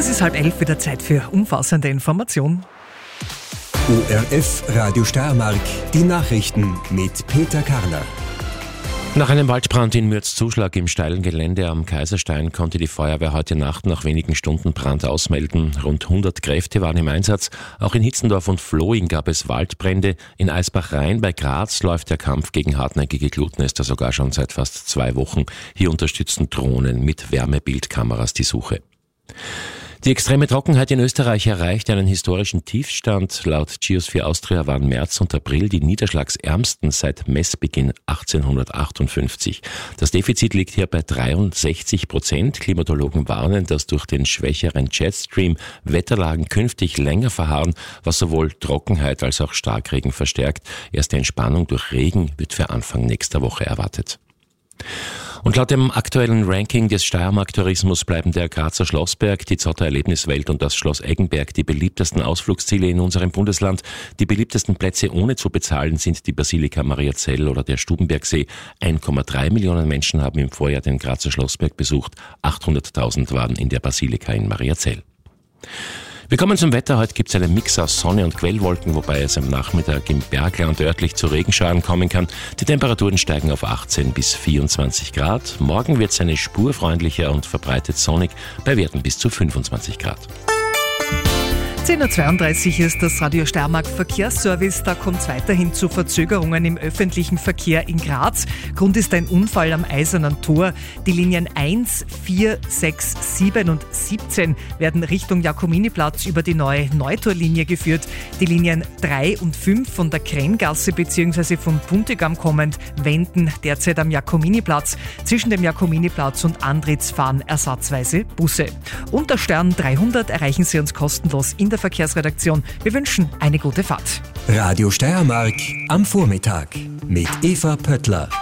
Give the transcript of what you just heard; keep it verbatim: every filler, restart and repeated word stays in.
es ist halb elf, wieder Zeit für umfassende Information. O R F Radio Steiermark, die Nachrichten mit Peter Karner. Nach einem Waldbrand in Mürzzuschlag im steilen Gelände am Kaiserstein konnte die Feuerwehr heute Nacht nach wenigen Stunden Brand ausmelden. Rund hundert Kräfte waren im Einsatz. Auch in Hitzendorf und Vlohing gab es Waldbrände. In Eisbach-Rhein bei Graz läuft der Kampf gegen hartnäckige Glutnester sogar schon seit fast zwei Wochen. Hier unterstützen Drohnen mit Wärmebildkameras die Suche. Die extreme Trockenheit in Österreich erreicht einen historischen Tiefstand. Laut Geosphere Austria waren März und April die niederschlagsärmsten seit Messbeginn achtzehnhundertachtundfünfzig. Das Defizit liegt hier bei dreiundsechzig Prozent. Klimatologen warnen, dass durch den schwächeren Jetstream Wetterlagen künftig länger verharren, was sowohl Trockenheit als auch Starkregen verstärkt. Erste Entspannung durch Regen wird für Anfang nächster Woche erwartet. Und laut dem aktuellen Ranking des Steiermark-Tourismus bleiben der Grazer Schlossberg, die Zotter Erlebniswelt und das Schloss Eggenberg die beliebtesten Ausflugsziele in unserem Bundesland. Die beliebtesten Plätze ohne zu bezahlen sind die Basilika Mariazell oder der Stubenbergsee. eins Komma drei Millionen Menschen haben im Vorjahr den Grazer Schlossberg besucht. achthunderttausend waren in der Basilika in Mariazell. Wir kommen zum Wetter. Heute gibt es einen Mix aus Sonne und Quellwolken, wobei es am Nachmittag im Bergland örtlich zu Regenschauern kommen kann. Die Temperaturen steigen auf achtzehn bis vierundzwanzig Grad. Morgen wird es eine Spur freundlicher und verbreitet sonnig, bei Werten bis zu fünfundzwanzig Grad. zehn Uhr zweiunddreißig ist das Radio Steiermark Verkehrsservice. Da kommt es weiterhin zu Verzögerungen im öffentlichen Verkehr in Graz. Grund ist ein Unfall am Eisernen Tor. Die Linien eins, vier, sechs, sieben und siebzehn werden Richtung Jakominiplatz über die neue Neutorlinie geführt. Die Linien drei und fünf von der Krenngasse bzw. von Puntigam kommend wenden derzeit am Jakominiplatz. Zwischen dem Jakominiplatz und Andritz fahren ersatzweise Busse. Unter Stern dreihundert erreichen Sie uns kostenlos in der Verkehrsredaktion. Wir wünschen eine gute Fahrt. Radio Steiermark am Vormittag mit Eva Pöttler.